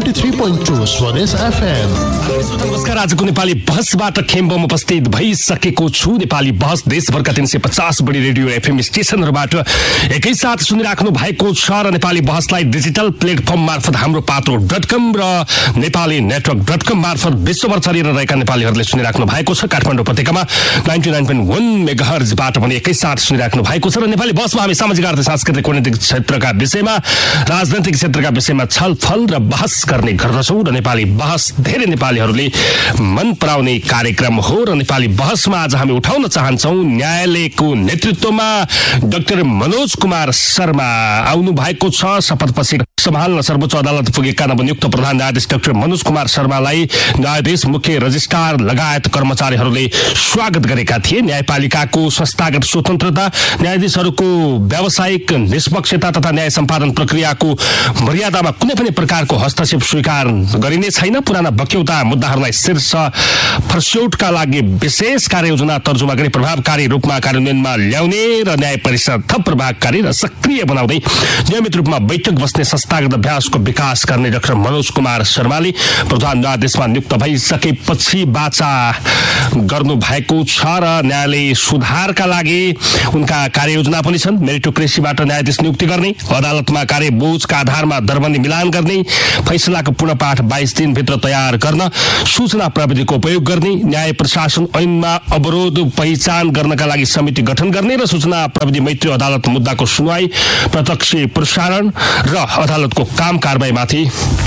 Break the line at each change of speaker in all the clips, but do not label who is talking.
93.2 स्वदेश FM।
नमस्कार, आजको नेपाली बहसबाट खेम्बोमा उपस्थित भइसकेको छु। नेपाली बहस देशभरका 350 बढी रेडियो एफएम स्टेशनहरूबाट एकैसाथ सुनिराख्नु भएको छ र नेपाली बहसलाई डिजिटल प्लेटफर्म मार्फत हाम्रो पात्रो.com र नेपाली नेटवर्क.com मार्फत विश्वभर छरिएर रहेका नेपालीहरूले सुनिराख्नु भएको छ। काठमाडौँ उपत्यकामा 99.1 मेगाहर्जबाट पनि एकैसाथ सुनिराख्नु भएको छ र नेपाली बहसमा हामी सामाजिक आर्थिक सांस्कृतिक कूटनीतिक क्षेत्रका विषयमा, राजनैतिक क्षेत्रका विषयमा छलफल र बहस गर्ने गर्दछौँ र नेपाली बहस धेरै नेपालीहरूले मन पराउने कार्यक्रम हो र नेपाली बहसमा आज हामी उठाउन चाहन्छौँ न्यायालयको नेतृत्वमा डाक्टर मनोज कुमार शर्मा आउनु भएको छ। शपथपछि सम्हाल्न सर्वोच्च अदालत पुगेका नवनियुक्त प्रधान न्यायाधीश डाक्टर मनोज कुमार शर्मालाई न्यायाधीश, मुख्य रजिस्ट्रार लगायत कर्मचारीहरूले स्वागत गरेका थिए। न्यायपालिकाको संस्थागत स्वतन्त्रता, न्यायाधीशहरूको व्यावसायिक निष्पक्षता तथा न्याय सम्पादन प्रक्रियाको मर्यादामा कुनै पनि प्रकारको हस्तक्षेप स्वीकार गरिने छैन। पुराना बक्यौता मुद्दाहरूलाई शीर्ष फर्स्यौटका लागि विशेष कार्ययोजना तर्जुमा गरी प्रभावकारी रूपमा कार्यान्वयनमा ल्याउने र न्याय परिषद थप प्रभावकारी र सक्रिय बनाउँदै नियमित रूपमा बैठक बस्ने संस्थागत अभ्यासको विकास गर्ने डाक्टर मनोज कुमार शर्माले प्रधान न्यायाधीशमा नियुक्त भइसकेपछि वाचा गर्नु भएको छ र न्यायालय सुधारका लागि उनका कार्ययोजना पनि छन्। मेरिटोक्रेसीबाट न्यायाधीश नियुक्ति गर्ने, अदालतमा कार्यबोझका आधारमा दरबन्दी मिलान गर्ने, फैसलाको पूर्णपाठ 22 दिनभित्र तयार गर्न, सूचना प्रविधिको उपयोग गर्ने, न्याय प्रशासन ऐनमा अवरोध पहिचान गर्नका लागि समिति गठन गर्ने र सूचना प्रविधि मैत्री अदालत मुद्दाको सुनवाई, प्रत्यक्ष प्रसारण र अदालतको काम कारबाहीमाथि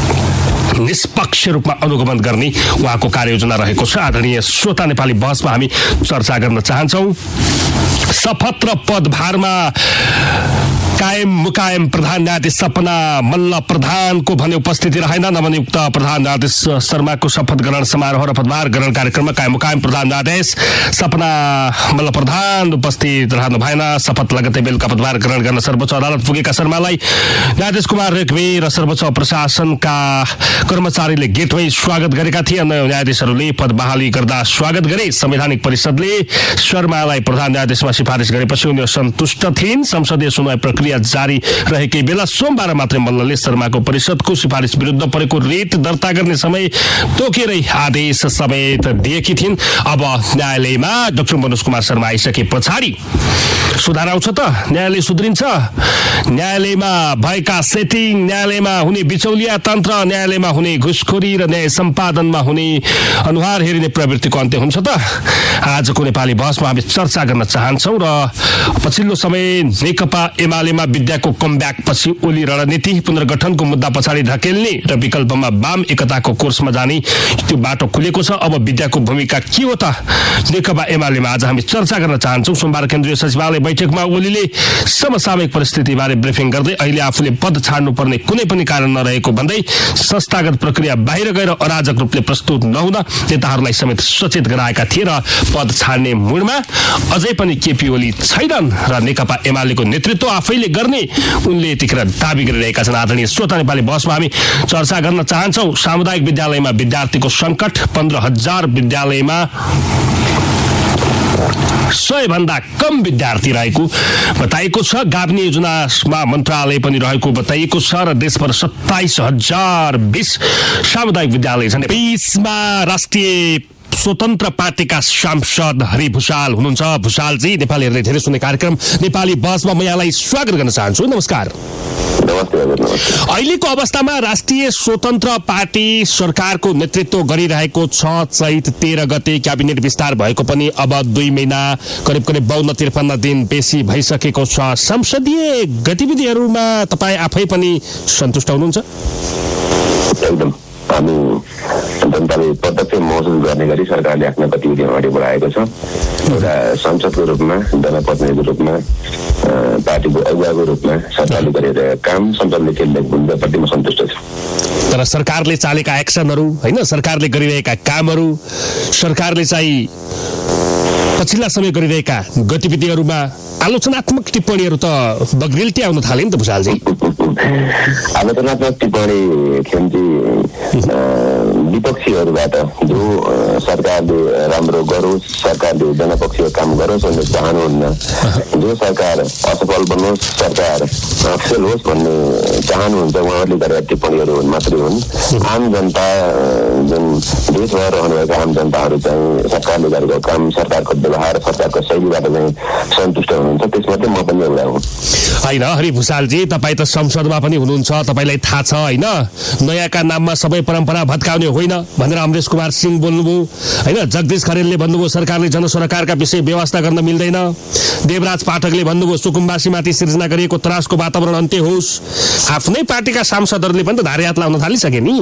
निष्पक्ष रूपमा अनुगमन गर्ने उहाँको कार्ययोजना रहेको छ। आदरणीय श्रोता, नेपाली बहसमा हामी चर्चा गर्न चाहन्छौँ शपथ र पदभारमा कायम मुकायम प्रधान न्यायाधीश सपना मल्ल प्रधानको भने उपस्थिति रहेन। नवनियुक्त प्रधान न्यायाधीश शर्माको शपथ ग्रहण समारोह र पदभार ग्रहण कार्यक्रममा कायम मुकायम प्रधान न्यायाधीश सपना मल्ल प्रधान उपस्थित रहनु भएन। शपथ लगतै बेलुका पदभार ग्रहण गर्न सर्वोच्च अदालत पुगेका शर्मालाई न्यायाधीश कुमार रेग्मी र सर्वोच्च प्रशासनका कर्मचारीले गेटमै स्वागत गरेका थिए। न्यायाधीशहरूले पद बहाली गर्दा स्वागत गरे। संवैधानिक परिषदले शर्मालाई प्रधान न्यायाधीशमा सिफारिस गरेपछि उनीहरू सन्तुष्ट थिइन्। संसदीय सुनवाई प्रक्रिया जारी रहेकै बेला सोमबार मात्रै मल्लले शर्माको परिषदको सिफारिस विरुद्ध परेको रिट दर्ता गर्ने समय तोकेरै आदेश समेत दिएकी थिइन्। अब न्यायालयमा डाक्टर मनोज कुमार शर्मा आइसके पछाडि सुधार आउँछ त? न्यायालय सुध्रिन्छ? न्यायालयमा भएका सेटिङ, न्यायालयमा हुने बिचौलिया तन्त्र, न्यायालयमा हुने घुसखोरी र न्याय सम्पादनमा हुने अनुहार हेरिने प्रवृत्तिको अन्त्य हुन्छ त? आजको नेपाली बहसमा हामी चर्चा गर्न चाहन्छौँ र पछिल्लो समय नेकपा एमालेमा विद्याको कमब्याक पछि ओली रणनीति, पुनर्गठनको मुद्दा पछाडि धकेल्ने र विकल्पमा वाम एकताको कोर्समा जाने त्यो बाटो खुलेको छ। अब विद्याको भूमिका के हो त नेकपा एमालेमा? आज हामी चर्चा गर्न चाहन्छौँ। सोमबार केन्द्रीय सचिवालय बैठकमा ओलीले समसामयिक परिस्थितिबारे ब्रिफिङ गर्दै अहिले आफूले पद छाड्नुपर्ने कुनै पनि कारण नरहेको भन्दै संस्थागत प्रक्रिया बाहिर गएर अराजक रूपले प्रस्तुत नहुन नेताहरूलाई समेत सचेत गराएका थिए र पद छाड्ने मुडमा अझै पनि केपी ओली छैनन् र नेकपा एमालेको नेतृत्व आफैले गर्ने उनले यतिखेर दाबी गरिरहेका छन्। आदरणीय श्रोता, नेपाली बहसमा हामी चर्चा गर्न चाहन्छौँ सामुदायिक विद्यालयमा विद्यार्थीको सङ्कट। 15,000 विद्यालयमा 100 भन्दा कम विद्यार्थी रहेको बताइएको छ। गाभ्ने योजनामा मन्त्रालय पनि रहेको बताइएको छ र देशभर 27,020 सामुदायिक विद्यालय छन्। 20मा राष्ट्रिय स्वतन्त्र पार्टीका सांसद हरि भुषाल हुनुहुन्छ। भुषालजी, नेपालीहरूले धेरै सुन्ने कार्यक्रम नेपाली बहसमा म यहाँलाई स्वागत गर्न चाहन्छु। नमस्कार। अहिलेको अवस्थामा राष्ट्रिय स्वतन्त्र पार्टी सरकारको नेतृत्व गरिरहेको छ। चैत 13 गते क्याबिनेट विस्तार भएको पनि अब 2 महिना करिब 52-53 दिन बेसी भइसकेको छ। संसदीय गतिविधिहरूमा तपाईँ आफै पनि सन्तुष्ट हुनुहुन्छ?
एकदम। हामी जनताले प्रत्यक्ष महसुस गर्ने गरी सरकारले आफ्ना गतिविधि अगाडि बढाएको छ। एउटा संसदको रूपमा, जनप्रतिनिधिको रूपमा, पार्टीको अगुवाको रूपमा सरकारले गरिरहेका काम, संसदले खेल्ने भूमिकाप्रति म सन्तुष्ट छु।
तर सरकारले चालेका एक्सनहरू, होइन, सरकारले गरिरहेका कामहरू, सरकारले चाहिँ पछिल्ला समय गरिरहेका गतिविधिहरूमा आलोचनात्मक टिप्पणीहरू त बग्रिल्टी आउन थाले नि त भुषालजी।
आलोचनात्मक टिप्पणी खेम्ची विपक्षीहरूबाट जो सरकारले राम्रो गरोस्, सरकारले जनपक्षीय काम गरोस् भन्ने चाहनुहुन्न, जो सरकार असफल बनोस्, सरकार फेल होस् भन्ने चाहनुहुन्छ, उहाँहरूले गरेका टिप्पणीहरू मात्रै हुन्। आम जनता जुन देशभर रहनुभएका आम जनताहरू चाहिँ सरकारले गरेको काम, सरकारको व्यवहार, सरकारको शैलीबाट चाहिँ सन्तुष्ट हुनुहुन्छ, त्यसमध्ये म पनि एउटा हुँ।
होइन हरि भुषालजी, तपाईँ त संसदमा पनि हुनुहुन्छ, तपाईँलाई थाहा छ होइन, नयाँका नाममा सबै परम्परा भत्काउने होइन भनेर अमरेश कुमार सिंह बोल्नुभयो होइन। जगदीश खरेलले भन्नुभयो सरकारले जनसरकारका विषय व्यवस्था गर्न मिल्दैन। देवराज पाठकले भन्नुभयो सुकुम्बासीमाथि सिर्जना गरिएको त्रासको वातावरण अन्त्य होस्। आफ्नै पार्टीका सांसदहरूले पनि त धारे हात लाउन थालिसके नि।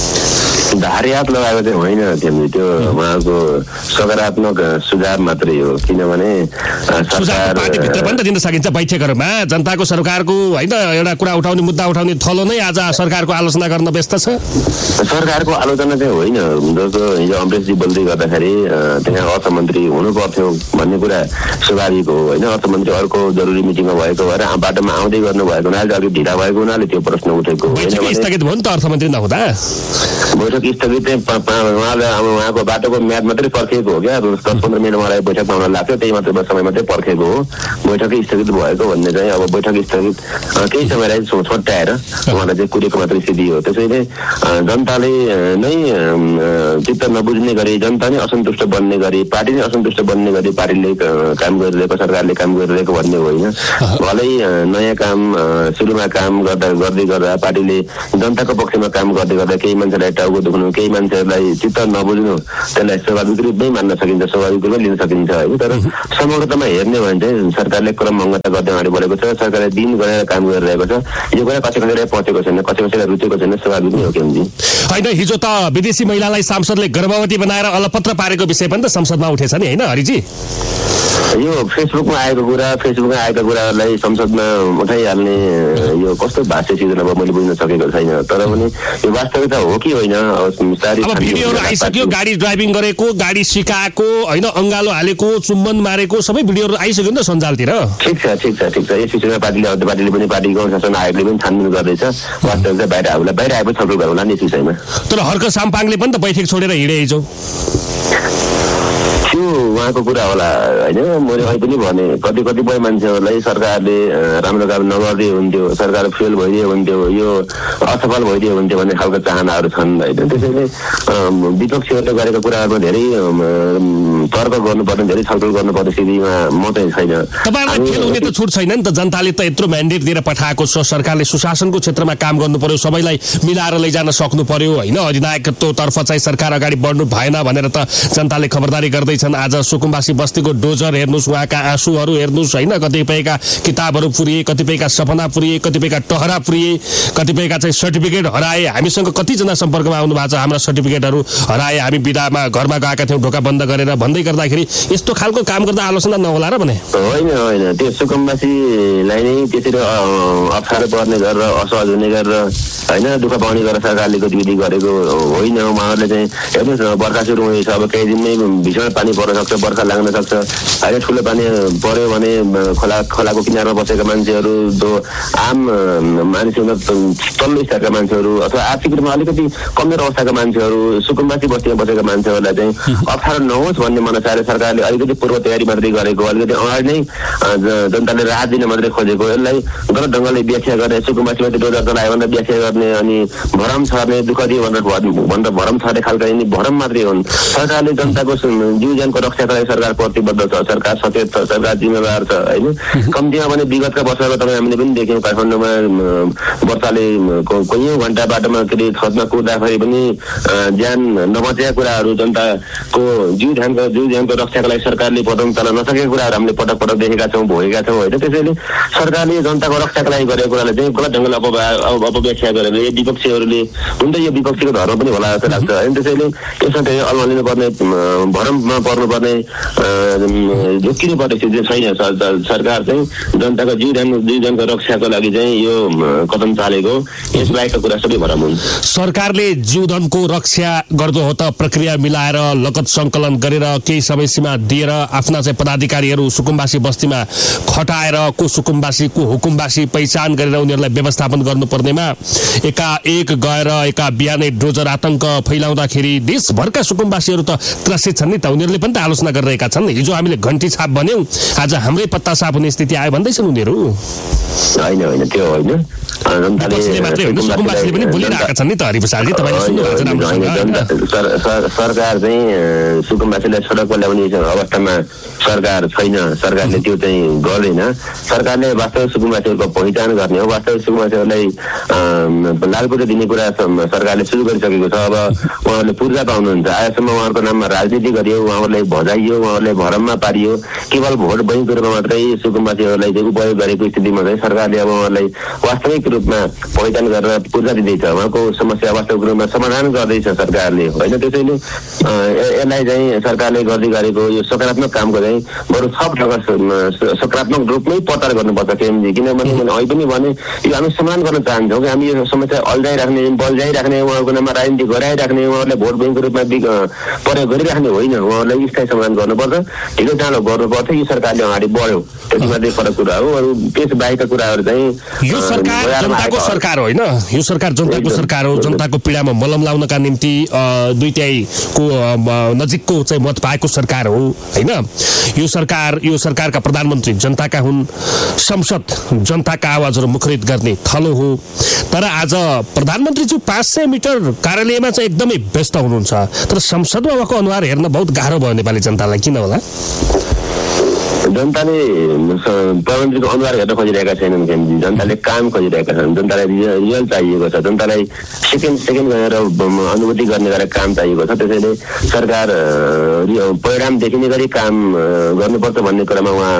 धारे हात लगाएको चाहिँ होइन, त्यो उहाँको सकारात्मक सुझाव मात्रै हो। किनभने
पार्टीभित्र पनि त दिन सकिन्छ बैठकहरूमा। जनताको सरकारको होइन एउटा कुरा उठाउने, मुद्दा उठाउने थलो नै आज सरकारको आलोचना गर्न व्यस्त छ।
सरकारको आलोचना चाहिँ होइन, जस्तो हिजो अमरेशजी बोल्दै गर्दाखेरि त्यहाँ अर्थमन्त्री हुनु पर्थ्यो भन्ने कुरा स्वाभाविक हो होइन। अर्थमन्त्री अर्को जरुरी मिटिङमा भएको भएर बाटोमा आउँदै गर्नु भएको हुनाले अलिक ढिला भएको हुनाले त्यो प्रश्न उठेको होइन।
स्थगित भयो नि त अर्थमन्त्री नहुँदा।
बैठक स्थगित चाहिँ उहाँले अब उहाँको बाटोको म्याद मात्रै पर्खेको हो क्या। 10-15 मिनट उहाँलाई बैठकमा आउन लाग्थ्यो, त्यही मात्रै समय मात्रै पर्खेको हो। बैठकै स्थगित भएको भन्ने चाहिँ अब बैठक स्थगित केही समयलाई छोट्याएर उहाँलाई चाहिँ कुरेको मात्रै स्थिति हो। त्यसैले जनताले नै चित्त नबुझ्ने गरी, जनता नै असन्तुष्ट बन्ने गरी, पार्टी नै असन्तुष्ट बन्ने गरी पार्टीले काम गरिरहेको, सरकारले काम गरिरहेको भन्ने होइन। भलै नयाँ काम सुरुमा काम गर्दै गर्दा पार्टीले जनताको पक्षमा काम गर्दै गर्दा केही मान्छेलाई टाउको दुख्नु, केही मान्छेहरूलाई चित्त नबुझ्नु, त्यसलाई स्वाभाविक रूपमै मान्न सकिन्छ, स्वाभाविक रूपमै लिन सकिन्छ होइन। तर समग्रतामा हेर्ने हो भने चाहिँ सरकारले क्रमभङ्गता गर्दै अगाडि बढेको छ, सरकारले दिन गरेर काम गरिरहेको छ। यो कुरा कसैलाई पचेको छैन, कसैलाई रुचेको छैन, स्वाभाविक नै हो केमजी।
होइन हिजो त विदेशी महिलालाई सांसदले गर्भवती बनाएर अलपत्र पारेको विषय पनि त संसदमा उठेछ नि होइन हरिजी।
यो फेसबुकमा आएको कुराहरूलाई संसदमा उठाइहाल्ने यो कस्तो भाष्य सिर्जना भयो मैले बुझ्न सकेको छैन। तर पनि यो वास्तविकता हो कि होइन।
भिडियोहरू आइसक्यो, गाडी ड्राइभिङ गरेको, गाडी सिकाएको होइन, अङ्गालो हालेको, चुम्बन मारेको सबै भिडियोहरू आइसक्यो नि त सञ्जालतिर।
ठिक छ यस विषयमा पार्टीले पनि पार्टीको शासन आयोगले पनि छानबिन गर्दैछ। वास्तविकता बाहिर आएपछि छलफल गरौँला नि यस विषयमा।
तर हर्क साम्पाङले पनि त बैठक छोडेर हिँडे हिजो।
त्यो उहाँको कुरा होला होइन। मैले अहिले पनि भने कतिपय मान्छेहरूलाई सरकारले राम्रो काम नगर्दै हुन्थ्यो, सरकार फेल भइदियो हुन्थ्यो, यो असफल भइदियो हुन्थ्यो भन्ने खालको चाहनाहरू छन् होइन। त्यसैले विपक्षीहरूले गरेको कुराहरूमा धेरै तर्क गर्नुपर्ने, धेरै छलफल गर्नुपर्ने स्थितिमा म चाहिँ छैन।
तपाईँहरूलाई फेल हुने त छुट छैन नि त। जनताले त यत्रो म्यान्डेट दिएर पठाएको छ, सरकारले सुशासनको क्षेत्रमा काम गर्नु पर्यो, सबैलाई मिलाएर लैजान सक्नु पर्यो होइन। अधिनायकत्वतर्फ चाहिँ सरकार अगाडि बढ्नु भएन भनेर त जनताले खबरदारी गर्दैछन्। आज सुकुम्बासी बस्तीको डोजर हेर्नुहोस्, उहाँका आँसुहरू हेर्नुहोस् होइन। कतिपयका किताबहरू पुरिए, कतिपयका सपना पुरिए, कतिपयका टहरा पुरिए, कतिपयका चाहिँ सर्टिफिकेट हराए। हामीसँग कतिजना सम्पर्कमा आउनु भएको छ, हाम्रा सर्टिफिकेटहरू हराए, हामी बिदामा घरमा गएका थियौँ ढोका बन्द गरेर भन्दै गर्दाखेरि यस्तो खालको काम गर्दा आलोचना नहोला र भने
होइन। त्यो सुकुम्बासीलाई नै त्यसरी अप्ठ्यारो पर्ने गरेर, असहज हुने गरेर होइन, दुःख पाउने गरेर सरकारले गतिविधि गरेको होइन। उहाँहरूले चाहिँ हेर्नुहोस् न, बर्खा सुरु हुँदैछ, अब केही दिनमै भीषण पानी पर्न सक्छ, बर्खा लाग्न सक्छ होइन। ठुलो पानी पर्यो भने खोलाको किनारमा बसेका मान्छेहरू, जो आम मानिसहरू, तल्लो स्तरका मान्छेहरू अथवा आर्थिक रूपमा अलिकति कमजोर अवस्थाका मान्छेहरू, सुकुम्बासी बस्तीमा बसेका मान्छेहरूलाई चाहिँ अप्ठ्यारो नहोस् भन्ने मनसायले सरकारले अलिकति पूर्व तयारी मात्रै गरेको, अलिकति अगाडि नै जनताले राहत दिन मात्रै खोजेको। यसलाई गलत ढङ्गले व्याख्या गर्ने, सुकुम्बासीमाथि डोजर चलायो भनेर व्याख्या गर्ने, अनि भरम छर्ने, दुःख दियो भनेर भरम छर्ने खालका यिनी भरम मात्रै हुन्। सरकारले जनताको जीव ज्यानको रक्षाका लागि सरकार प्रतिबद्ध छ, सरकार सचेत छ, सरकार जिम्मेवार छ होइन। कम्तीमा भने विगतका वर्षमा तपाईँ हामीले पनि देख्यौँ, काठमाडौँमा वर्षाले कैयौँ घन्टा बाटोमा के अरे छतमा कुद्दाखेरि पनि ज्यान नबचेका कुराहरू, जनताको जीव ज्यानको रक्षाका लागि सरकारले कदम चाल्न नसकेको कुराहरू हामीले पटक पटक देखेका छौँ, भोगेका छौँ होइन। त्यसैले सरकारले जनताको रक्षाका लागि गरेको कुरालाई चाहिँ गलत ढङ्गले अपव्याख्या गरेर यो विपक्षीहरूले, हुन त यो विपक्षीको धर्म पनि होला जस्तो लाग्छ होइन। त्यसैले यसमा धेरै अलमलिनु पर्ने, भरममा पर्नुपर्ने झुक्किनुपर्ने स्थिति छैन। सरकार चाहिँ जनताको जीवनको रक्षाको लागि चाहिँ यो कदम चालेको, यसबाहेकका कुरा सबै भरम हुन्छ।
सरकारले जीवधनको रक्षा गर्दो हो त प्रक्रिया मिलाएर लगत सङ्कलन गरेर केही समय सीमा दिएर आफ्ना चाहिँ पदाधिकारीहरू सुकुम्बासी बस्तीमा खटाएर को सुकुम्बासी को हुकुमबासी पहिचान गरेर उनीहरूलाई व्यवस्थापन गर्नुपर्नेमा एकाएक गएर एका बिहानै डोजर आतंक फैलाउँदाखेरि देशभरका सुकुम्बासीहरू त त्रसित छन् नि त। उनीहरूले पनि त आलोचना गरिरहेका छन्। हिजो हामीले घन्टी छाप बन्यौँ, आज हाम्रै पत्ता साफ हुने स्थिति आयो भन्दैछन् उनीहरू।
होइन त्यो होइन,
मात्रै होइन सुकुम्बासीले पनि बोलिरहेका छन् नि त। हरिप्रसादजी तपाईँले सुन्नुभएको छ राम्रोसँग।
सरकार चाहिँ सुकुम्बासीलाई सडकमा ल्याउने अवस्थामा सरकार छैन, सरकारले त्यो चाहिँ गर्दैन। सरकारले वास्तविक सुकुम्बासीहरूको पहिचान गर्ने हो, वास्तविक सुकुम्बासीहरूलाई लालपुर्जा दिने कुरा सरकारले सुरु गरिसकेको छ। अब उहाँहरूले पूर्जा पाउनुहुन्छ, आजसम्म उहाँहरूको नाममा राजनीति गरियो, उहाँहरूलाई भजाइयो, उहाँहरूलाई भरममा पारियो। केवल भोट बैङ्कको रूपमा मात्रै सुकुम्बासीहरूलाई चाहिँ उपयोग गरेको स्थितिमा चाहिँ सरकारले अब उहाँहरूलाई वास्तविक रूपमा पहिचान गरेर पूर्जा दिँदैछ, उहाँको समस्या वास्तविक रूपमा समाधान गर्दैछ सरकारले होइन। त्यसैले यसलाई चाहिँ सरकारले गर्दै गरेको यो सकारात्मक कामको चाहिँ बरु थप सकारात्मक रूपमै प्रचार गर्नुपर्छ केएमजी। किनभने मैले अहिले पनि भने यो हामी समाधान गर्न चाहन्छौँ कि हामी यो समस्या अल्झाइराख्ने, बल्झाइराख्ने, उहाँहरूको नाममा राजनीति गराइराख्ने, उहाँहरूलाई भोट ब्याङ्कको रूपमा प्रयोग गरिराख्ने होइन। उहाँहरूलाई स्थायी समाधान गर्नुपर्छ, ढिलो चाँडो गर्नुपर्छ। यो सरकारले अगाडि बढ्यो, त्यति मात्रै फरक कुरा हो। अरू त्यस बाहेकका कुराहरू चाहिँ
यो सरकार जनताको सरकार होइन, यो सरकार जनताको सरकार हो। जनताको पीडामा मलम लाउनका निम्ति 2/3 नजिकको चाहिँ मत पाएको सरकार हो होइन। यो सरकारका प्रधानमन्त्री जनताका हुन्, संसद जनताका आवाजहरू मुखरित गर्ने थलो हो। तर आज प्रधानमन्त्रीज्यू 500 मिटर कार्यालयमा चाहिँ एकदमै व्यस्त हुनुहुन्छ, तर संसदमा उहाँको अनुहार हेर्न बहुत गाह्रो भयो नेपाली जनतालाई। किन होला?
जनताले प्रधानमन्त्रीको अनुहार हेर्न खोजिरहेका छैनन् केन्द्रजी, जनताले काम खोजिरहेका छन्। जनतालाई रियल चाहिएको छ, जनतालाई सेकेन्ड गएर अनुभूति गर्ने गरेर काम चाहिएको छ। त्यसैले सरकार परिणाम देखिने गरी काम गर्नुपर्छ भन्ने कुरामा उहाँ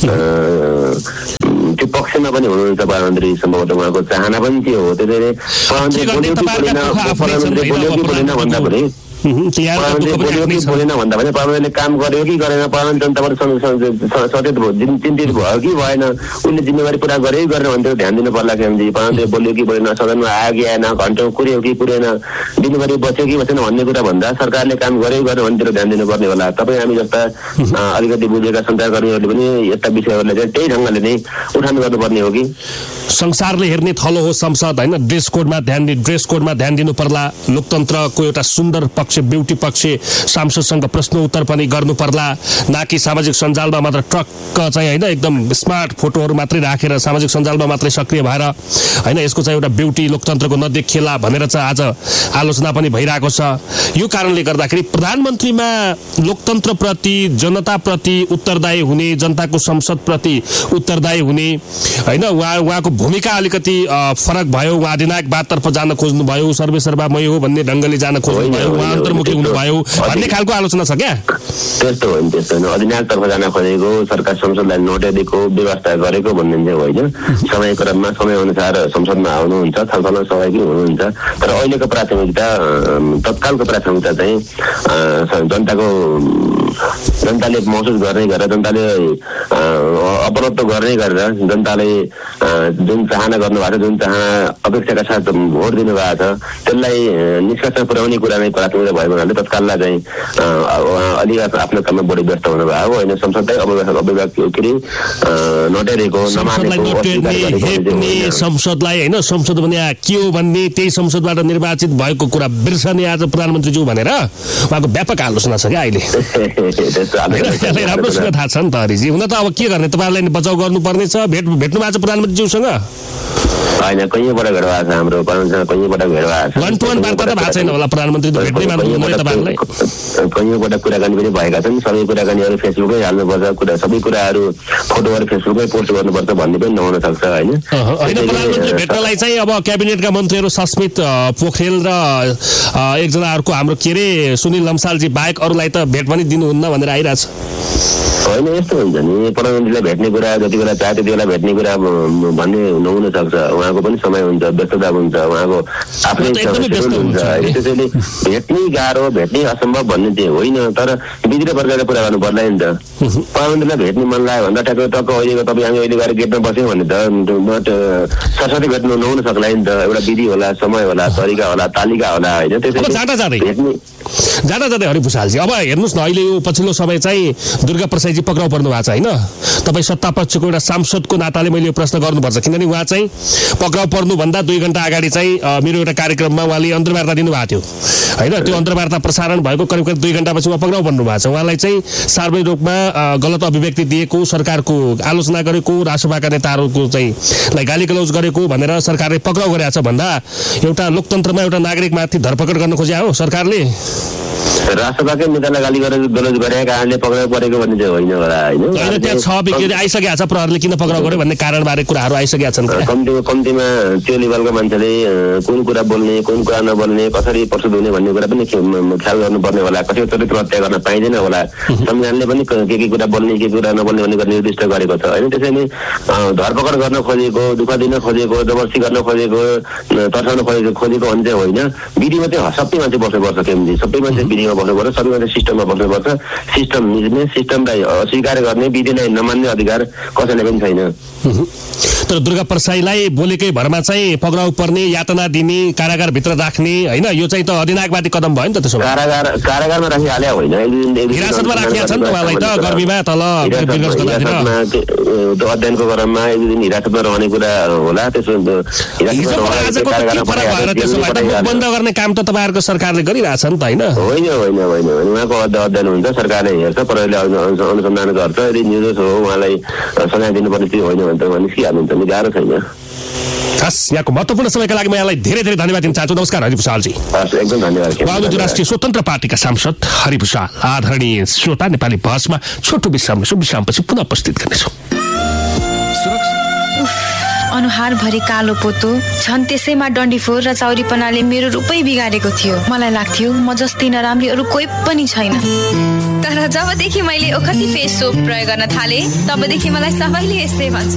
त्यो पक्षमा पनि हुनुहुन्छ प्रधानमन्त्री। सम्भवतः उहाँको चाहना पनि त्यो हो। त्यसैले प्रधानमन्त्री बोलेन भन्दा पनि प्रधानमन्त्रीले काम गर्यो कि गरेन, प्रधानमन्त्री जनताबाट सचेत भयो, चिन्तित भयो कि भएन, उसले जिम्मेवारी पुरा गर्यो कि गरेन भन्थ्यो ध्यान दिनु पर्ला केन्द्रजी। प्रधानमन्त्री बोल्यो कि बोलेन, सदनमा आयो कि आएन, घन्टो कुर्यो कि कुरेन, जिम्मेवारी बच्यो कि बचेन भन्ने कुरा भन्दा सरकारले काम गर्यो गरेन भन्नेतिर ध्यान दिनुपर्ने होला। तपाईँ हामी जस्ता अलिकति बुझेका सञ्चारकर्मीहरूले पनि यस्ता विषयहरूलाई चाहिँ त्यही ढङ्गले नै उठान गर्नुपर्ने हो कि
संसारले हेर्ने थलो हो संसद होइन। ड्रेस कोडमा ध्यान दिनु पर्ला। लोकतन्त्रको एउटा सुन्दर पक्ष, ब्युटी पक्ष, सांसदसँग प्रश्न उत्तर पनि गर्नु पर्ला, न कि सामाजिक सञ्जालमा मात्र ट्रक्क चाहिँ होइन एकदम स्मार्ट फोटोहरू मात्रै राखेर सामाजिक सञ्जालमा मात्रै सक्रिय भएर होइन। यसको चाहिँ एउटा ब्युटी लोकतन्त्रको नदेखिएला भनेर चाहिँ आज आलोचना पनि भइरहेको छ। यो कारणले गर्दाखेरि प्रधानमन्त्रीमा लोकतन्त्रप्रति, जनताप्रति उत्तरदायी हुने, जनताको संसदप्रति उत्तरदायी हुने होइन, उहाँको भूमिका अलिकति फरक भयो। उहाँ अधिनायकवादतर्फ जान खोज्नु भयो, सर्वेसर्वामय हो भन्ने ढङ्गले जान खोज्नु भयो, उहाँ अन्तर्मुखी हुनुभयो भन्ने खालको आलोचना छ क्या?
त्यस्तो होइन, त्यस्तो होइन। अधिनायकतर्फ जान खोजेको, सरकार संसदलाई नोटिदिएको, व्यवस्था गरेको भन्ने चाहिँ होइन। समय क्रममा समयअनुसार संसदमा आउनुहुन्छ, छलफलमा सहयोगी हुनुहुन्छ। तर अहिलेको प्राथमिकता, तत्कालको प्राथमिकता चाहिँ जनताले महसुस गर्ने गरेर, जनताले अपराध गर्ने गरेर, जनताले जुन चाहना गर्नुभएको छ, जुन चाहना अपेक्षाका साथ भोट दिनुभएको छ, त्यसलाई निष्कर्ष पुर्याउने कुरा नै प्राथमिकता भएको हुनाले तत्काललाई चाहिँ अलि आफ्नो काममा बढी व्यस्त हुनुभएको होइन। संसदलाई नटेरेको,
संसदलाई होइन, संसद भने के हो भन्ने, त्यही संसदबाट निर्वाचित भएको कुरा बिर्सने आज प्रधानमन्त्रीज्यू भनेर उहाँको व्यापक आलोचना छ क्या अहिले। राम्रोसँग थाहा छ नि त हरिजी। हुन त अब के गर्ने, तपाईँहरूलाई बचाउ गर्नुपर्ने छ। भेट्नु भएको छ प्रधानमन्त्रीज्यूसँग?
होइन, कहीँबाट भेट भएको छ हाम्रो प्रधानमन्त्रीसँग, कहीँबाट भेट भएको छ।
1-to-1 वार्ता त भएको छैन होला प्रधानमन्त्री भेट्दै मान्नुहुन्न तपाईँहरूलाई?
कहीँबाट कुराकानी पनि भएका छन्। सबै कुराकानीहरू फेसबुकै हाल्नुपर्छ, सबै कुराहरू फोटोहरू फेसबुकमै पोस्ट गर्नुपर्छ भन्ने पनि नहुन सक्छ होइन।
प्रधानमन्त्री भेट्नलाई चाहिँ अब क्याबिनेटका मन्त्रीहरू सस्मित पोखरेल र एकजना अर्को हाम्रो के अरे सुनिल लम्सालजी बाहेक अरूलाई त भेट पनि दिनुहुन्न भनेर भइरहेछ।
होइन यस्तो हुन्छ नि, प्रधानमन्त्रीलाई भेट्ने कुरा जति बेला चाहे त्यति बेला भेट्ने कुरा भन्ने नहुन सक्छ। उहाँको पनि समय हुन्छ, व्यस्तता हुन्छ, उहाँको आफ्नै हुन्छ। त्यसैले भेट्नै गाह्रो, भेट्नै असम्भव भन्ने चाहिँ होइन, तर विभिन्न प्रकारको कुरा गर्नु पर्ला नि त। प्रधानमन्त्रीलाई भेट्ने मन लाग्यो भन्दा ठ्याक्कै टक्क अहिलेको तपाईँ हामी अहिले गएर गेटमा बस्यौँ भने त सरस्वती भेट्नु नहुन सक्ला नि त। एउटा विधि होला, समय होला, तरिका होला, तालिका होला होइन। त्यसैले
जाँदा जाँदै हरिभूषालजी अब हेर्नुहोस् न, अहिले यो पछिल्लो समय चाहिँ दुर्गा प्रसाईजी पक्राउ पर्नु भएको छ होइन। तपाईँ सत्ता पक्षको एउटा सांसदको नाताले मैले यो प्रश्न गर्नुपर्छ, किनभने उहाँ चाहिँ पक्राउ पर्नुभन्दा 2 घण्टा अगाडि चाहिँ मेरो एउटा कार्यक्रममा उहाँले अन्तर्वार्ता दिनुभएको थियो होइन। त्यो अन्तर्वार्ता प्रसारण भएको करिब 2 घण्टापछि उहाँ पक्राउ पर्नु भएको छ। उहाँलाई चाहिँ सार्वजनिक रूपमा गलत अभिव्यक्ति दिएको, सरकारको आलोचना गरेको, राष्ट्रसभाका नेताहरूको चाहिँ गाली गलौज गरेको भनेर सरकारले पक्राउ गरेको छ भन्दा एउटा लोकतन्त्रमा एउटा नागरिकमाथि धरपकड गर्न खोज्या हो सरकारले।
राष्ट्रसभाकै नेतालाई गाली गलौज गरेका कारणले पक्राउ परेको भन्ने चाहिँ होइन होला होइन।
त्यहाँ 6 व्यक्ति आइसकेका छ, प्रहरीले किन पक्राउ गर्यो भन्ने कारणबारे कुराहरू आइसकेका छन्।
कम्तीमा त्यो लेभलको मान्छेले कुन कुरा बोल्ने, कुन कुरा नबोल्ने, कसरी प्रस्तुत हुने भन्ने कुरा पनि ख्याल गर्नुपर्ने होला। कसैको चरित्र हत्या गर्न पाइँदैन होला। संविधानले पनि के कुरा बोल्ने, के कुरा नबोल्ने भन्ने कुरा निर्दिष्ट गरेको छ होइन। त्यसैले धरपकड गर्न खोजेको, दुःख दिन खोजेको, जबरजस्ती गर्न खोजेको, तर्साउन खोजेको भने चाहिँ होइन। विधिमा चाहिँ सबै मान्छे बस्नुपर्छ, केमजी सबै मान्छे विधिमा बस्नुपर्छ, सबै मान्छे सिस्टममा बस्नुपर्छ। सिस्टम मिच्ने, सिस्टमलाई अस्वीकार गर्ने, विधिलाई नमान्ने अधिकार कसैले पनि छैन।
तर दुर्गा प्रसाईलाई बोलेकै भरमा चाहिँ पक्राउ पर्ने, यातना दिने, कारागारभित्र राख्ने होइन, यो चाहिँ त अधिनायकवादी कदम भयो नि त। त्यसो
कारागारमा राखिहाल्यो होइन,
हिरासतमा राखिया छ नि त उहाँलाई त गर्मीमा तल
अध्ययनको क्रममा 1 दिन हिरासतमा रहने कुरा होला। त्यसो
बन्द गर्ने काम त तपाईँहरूको सरकारले गरिरहेछ नि त होइन।
उहाँको अध्ययन हुन्छ, सरकारले हेर्छ, प्रहरीले अनुसन्धान गर्छ। यदि निर्दोष हो उहाँलाई सजाय दिनुपर्ने स्थिति होइन भने त निस्किहाल्नुहुन्छ नि, गाह्रो छैन।
हस्, यहाँको महत्त्वपूर्ण समयका लागि म यहाँलाई धेरै धेरै धन्यवाद दिन चाहन्छु। नमस्कार हरिभूषालजी।
एकदम धन्यवाद।
राष्ट्रिय स्वतन्त्र पार्टीका सांसद हरिभूषाल। आदरणीय श्रोता, नेपाली बहसमा छोटो विश्राम पछि पुनः उपस्थित गर्नेछौँ।
अनुहारभरि कालो पोतो छन्, त्यसैमा डन्डीफोर र चौरीपनाले मेरो रूपै बिगारेको थियो। मलाई लाग्थ्यो म जस्तै नराम्री अरू कोही पनि छैन। तर जबदेखि मैले ओखती फेस सोप प्रयोग गर्न थाले तबदेखि मलाई सबैले यस्तै भन्छ।